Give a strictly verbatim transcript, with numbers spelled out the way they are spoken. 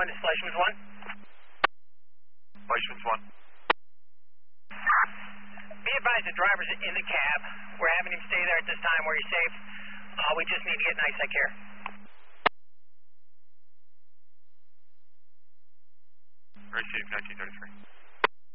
one, this is Fleischman's one. Fleischman's one. Be advised the driver's in the cab. We're having him stay there at this time where he's safe. Uh, we just need to get an eyesight care. Receive nineteen thirty-three.